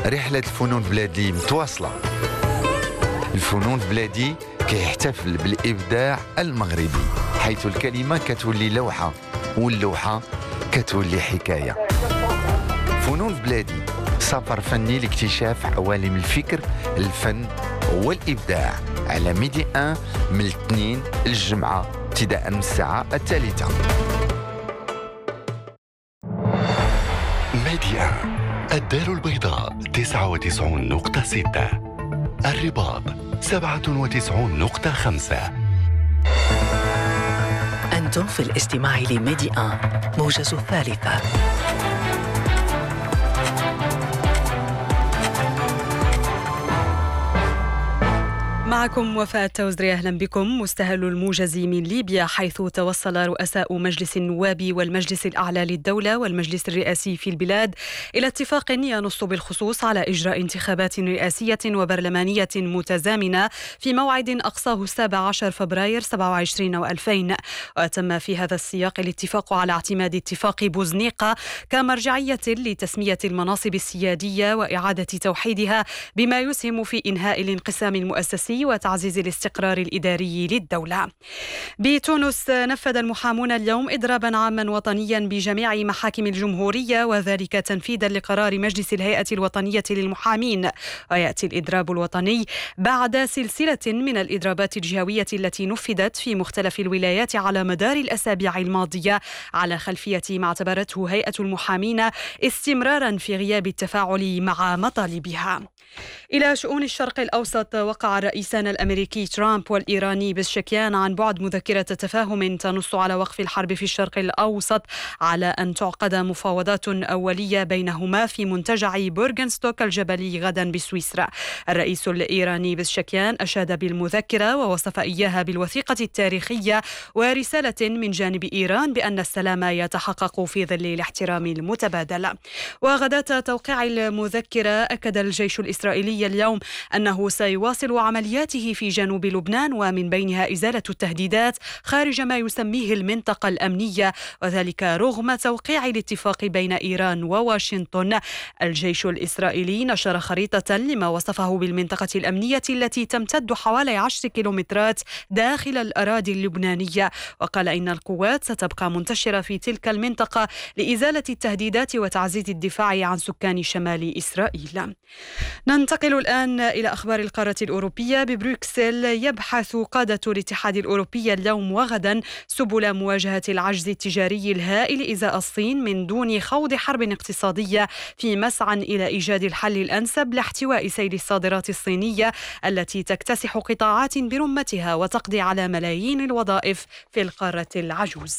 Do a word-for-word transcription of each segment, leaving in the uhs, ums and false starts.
رحلة الفنون بلادي متواصلة. الفنون بلادي كيحتفل بالإبداع المغربي، حيث الكلمة كتولي لوحة واللوحة كتولي حكاية. فنون بلادي سفر فني لاكتشاف عوالم الفكر، الفن والإبداع، على ميدي واحد من الاثنين الجمعة ابتداء من الساعة الثالثة. ميديا الدار البيضاء تسعة وتسعين نقطة ستة، الرباط سبعة وتسعين نقطة خمسة. أنتم في الاستماع لميدي واحد موجز الثالثة. معكم وفاء التوزري، أهلا بكم. مستهل الموجز من ليبيا، حيث توصل رؤساء مجلس النواب والمجلس الأعلى للدولة والمجلس الرئاسي في البلاد إلى اتفاق ينص بالخصوص على إجراء انتخابات رئاسية وبرلمانية متزامنة في موعد أقصاه السابع عشر فبراير سبعة وعشرين وألفين. وتم في هذا السياق الاتفاق على اعتماد اتفاق بوزنيقة كمرجعية لتسمية المناصب السيادية وإعادة توحيدها، بما يسهم في إنهاء الانقسام المؤسسي وتعزيز الاستقرار الإداري للدولة. بتونس نفذ المحامون اليوم إضرابا عاما وطنيا بجميع محاكم الجمهورية، وذلك تنفيذا لقرار مجلس الهيئة الوطنية للمحامين. ويأتي الإضراب الوطني بعد سلسلة من الإضرابات الجهوية التي نفذت في مختلف الولايات على مدار الأسابيع الماضية، على خلفية ما اعتبرته هيئة المحامين استمرارا في غياب التفاعل مع مطالبها. إلى شؤون الشرق الأوسط، وقع الرئيسان الأمريكي ترامب والإيراني بشكيان عن بعد مذكرة تفاهم تنص على وقف الحرب في الشرق الأوسط، على أن تعقد مفاوضات أولية بينهما في منتجع بورغنستوك الجبلي غدا بسويسرا. الرئيس الإيراني بشكيان أشاد بالمذكرة ووصف إياها بالوثيقة التاريخية ورسالة من جانب إيران بأن السلام يتحقق في ظل الاحترام المتبادل. وغداة توقيع المذكرة أكد الجيش الإسرائيلي اليوم أنه سيواصل عملياته في جنوب لبنان، ومن بينها إزالة التهديدات خارج ما يسميه المنطقة الأمنية، وذلك رغم توقيع الاتفاق بين إيران وواشنطن. الجيش الإسرائيلي نشر خريطة لما وصفه بالمنطقة الأمنية التي تمتد حوالي عشر كيلومترات داخل الأراضي اللبنانية، وقال إن القوات ستبقى منتشرة في تلك المنطقة لإزالة التهديدات وتعزيز الدفاع عن سكان شمال إسرائيل. ننتقل الآن إلى أخبار القارة الأوروبية. ببروكسل يبحث قادة الاتحاد الأوروبي اليوم وغدا سبل مواجهة العجز التجاري الهائل إزاء الصين من دون خوض حرب اقتصادية، في مسعى إلى إيجاد الحل الأنسب لاحتواء سيل الصادرات الصينية التي تكتسح قطاعات برمتها وتقضي على ملايين الوظائف في القارة العجوز.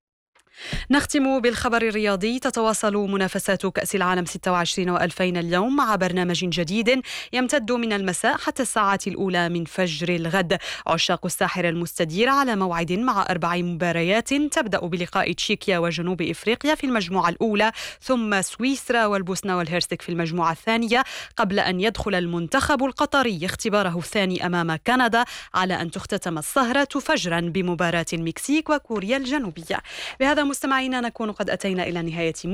نختم بالخبر الرياضي. تتواصل منافسات كأس العالم ستة وعشرين وألفين اليوم مع برنامج جديد يمتد من المساء حتى الساعات الأولى من فجر الغد. عشاق الساحر المستدير على موعد مع أربع مباريات تبدأ بلقاء تشيكيا وجنوب إفريقيا في المجموعة الأولى، ثم سويسرا والبوسنة والهرسك في المجموعة الثانية، قبل أن يدخل المنتخب القطري اختباره الثاني أمام كندا، على أن تختتم السهرة فجرا بمباراة المكسيك وكوريا الجنوبية. بهذا مستمعينا نكون قد أتينا إلى نهاية